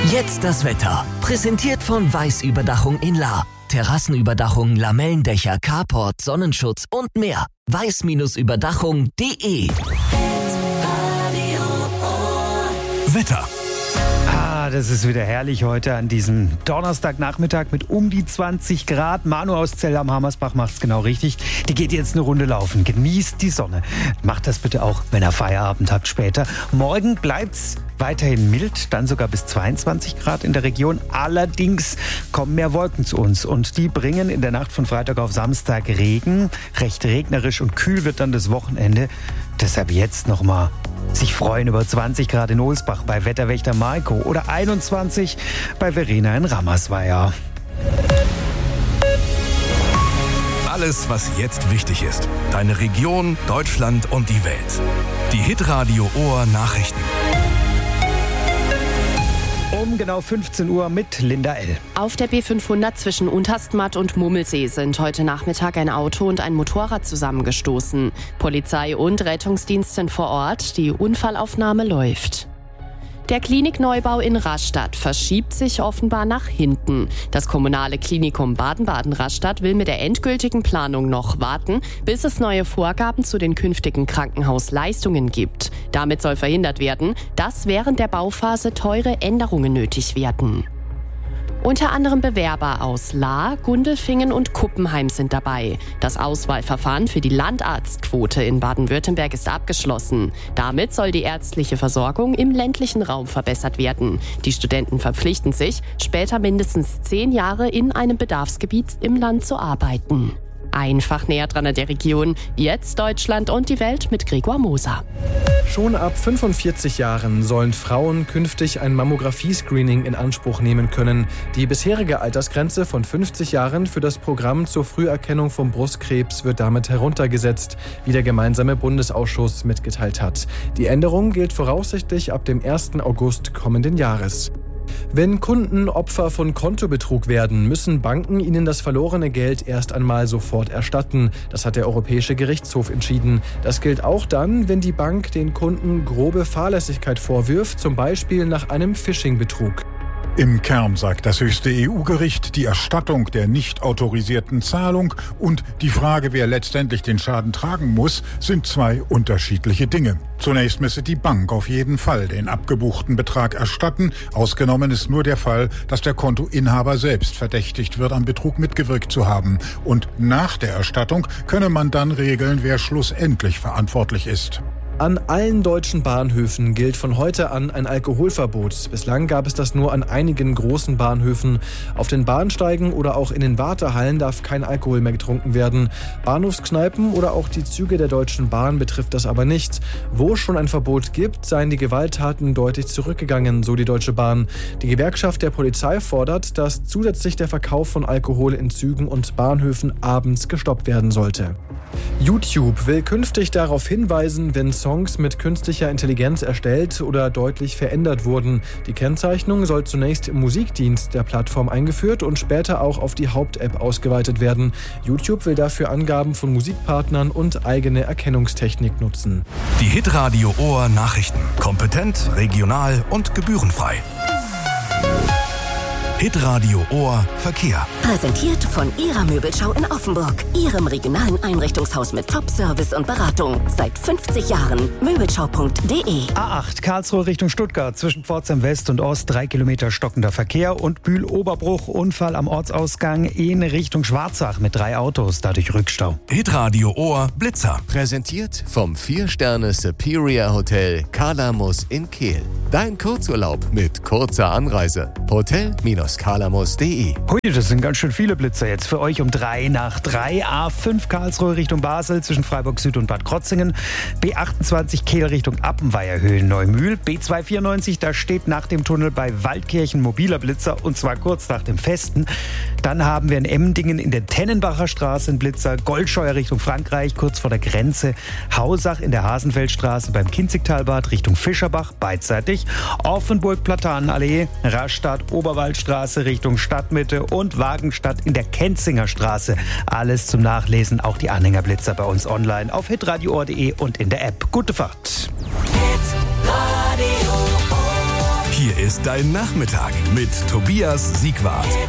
Jetzt das Wetter. Präsentiert von Weiß-Überdachung in Lahr. Terrassenüberdachung, Lamellendächer, Carport, Sonnenschutz und mehr. weiß-überdachung.de. Wetter. Das ist wieder herrlich heute an diesem Donnerstagnachmittag mit um die 20 Grad. Manu aus Zell am Hammersbach macht's genau richtig. Die geht jetzt eine Runde laufen. Genießt die Sonne. Macht das bitte auch, wenn ihr Feierabend habt später. Morgen bleibt's weiterhin mild, dann sogar bis 22 Grad in der Region. Allerdings kommen mehr Wolken zu uns und die bringen in der Nacht von Freitag auf Samstag Regen. Recht regnerisch und kühl wird dann das Wochenende. Deshalb jetzt nochmal sich freuen über 20 Grad in Ohlsbach bei Wetterwächter Marco oder 21 bei Verena in Rammersweier. Alles, was jetzt wichtig ist. Deine Region, Deutschland und die Welt. Die Hitradio Ohr Nachrichten. Um genau 15 Uhr mit Linda L. Auf der B500 zwischen Unterstmatt und Mummelsee sind heute Nachmittag ein Auto und ein Motorrad zusammengestoßen. Polizei und Rettungsdiensten vor Ort, die Unfallaufnahme läuft. Der Klinikneubau in Rastatt verschiebt sich offenbar nach hinten. Das kommunale Klinikum Baden-Baden-Rastatt will mit der endgültigen Planung noch warten, bis es neue Vorgaben zu den künftigen Krankenhausleistungen gibt. Damit soll verhindert werden, dass während der Bauphase teure Änderungen nötig werden. Unter anderem Bewerber aus Lahr, Gundelfingen und Kuppenheim sind dabei. Das Auswahlverfahren für die Landarztquote in Baden-Württemberg ist abgeschlossen. Damit soll die ärztliche Versorgung im ländlichen Raum verbessert werden. Die Studenten verpflichten sich, später mindestens 10 Jahre in einem Bedarfsgebiet im Land zu arbeiten. Einfach näher dran an der Region. Jetzt Deutschland und die Welt mit Gregor Moser. Schon ab 45 Jahren sollen Frauen künftig ein Mammographie-Screening in Anspruch nehmen können. Die bisherige Altersgrenze von 50 Jahren für das Programm zur Früherkennung von Brustkrebs wird damit heruntergesetzt, wie der gemeinsame Bundesausschuss mitgeteilt hat. Die Änderung gilt voraussichtlich ab dem 1. August kommenden Jahres. Wenn Kunden Opfer von Kontobetrug werden, müssen Banken ihnen das verlorene Geld erst einmal sofort erstatten. Das hat der Europäische Gerichtshof entschieden. Das gilt auch dann, wenn die Bank den Kunden grobe Fahrlässigkeit vorwirft, zum Beispiel nach einem Phishing-Betrug. Im Kern sagt das höchste EU-Gericht, die Erstattung der nicht autorisierten Zahlung und die Frage, wer letztendlich den Schaden tragen muss, sind 2 unterschiedliche Dinge. Zunächst müsse die Bank auf jeden Fall den abgebuchten Betrag erstatten. Ausgenommen ist nur der Fall, dass der Kontoinhaber selbst verdächtigt wird, am Betrug mitgewirkt zu haben. Und nach der Erstattung könne man dann regeln, wer schlussendlich verantwortlich ist. An allen deutschen Bahnhöfen gilt von heute an ein Alkoholverbot. Bislang gab es das nur an einigen großen Bahnhöfen. Auf den Bahnsteigen oder auch in den Wartehallen darf kein Alkohol mehr getrunken werden. Bahnhofskneipen oder auch die Züge der Deutschen Bahn betrifft das aber nicht. Wo es schon ein Verbot gibt, seien die Gewalttaten deutlich zurückgegangen, so die Deutsche Bahn. Die Gewerkschaft der Polizei fordert, dass zusätzlich der Verkauf von Alkohol in Zügen und Bahnhöfen abends gestoppt werden sollte. YouTube will künftig darauf hinweisen, wenn Songs mit künstlicher Intelligenz erstellt oder deutlich verändert wurden. Die Kennzeichnung soll zunächst im Musikdienst der Plattform eingeführt und später auch auf die Haupt-App ausgeweitet werden. YouTube will dafür Angaben von Musikpartnern und eigene Erkennungstechnik nutzen. Die Hitradio Ohr Nachrichten. Kompetent, regional und gebührenfrei. Hitradio Ohr Verkehr. Präsentiert von Ihrer Möbelschau in Offenburg. Ihrem regionalen Einrichtungshaus mit Top-Service und Beratung. Seit 50 Jahren. Möbelschau.de. A8 Karlsruhe Richtung Stuttgart. Zwischen Pforzheim West und Ost 3 Kilometer stockender Verkehr. Und Bühl-Oberbruch. Unfall am Ortsausgang in Richtung Schwarzach mit 3 Autos. Dadurch Rückstau. Hitradio Ohr Blitzer. Präsentiert vom 4-Sterne Superior Hotel Kalamus in Kehl. Dein Kurzurlaub mit kurzer Anreise. Hotel-kalamus.de. Hui, das sind ganz schön viele Blitzer jetzt für euch um 3 nach 3. A5 Karlsruhe Richtung Basel zwischen Freiburg Süd und Bad Krotzingen. B28 Kehl Richtung Appenweier Höhen-Neumühl. B294, da steht nach dem Tunnel bei Waldkirchen mobiler Blitzer und zwar kurz nach dem Festen. Dann haben wir in Emmendingen in der Tennenbacher Straße einen Blitzer. Goldscheuer Richtung Frankreich kurz vor der Grenze. Hausach in der Hasenfeldstraße beim Kinzigtalbad Richtung Fischerbach beidseitig. Offenburg-Platanenallee, Rastatt, Oberwaldstraße Richtung Stadtmitte und Wagenstadt in der Kenzinger Straße. Alles zum Nachlesen, auch die Anhängerblitzer bei uns online auf hitradio.de und in der App. Gute Fahrt. Hier ist dein Nachmittag mit Tobias Siegwart.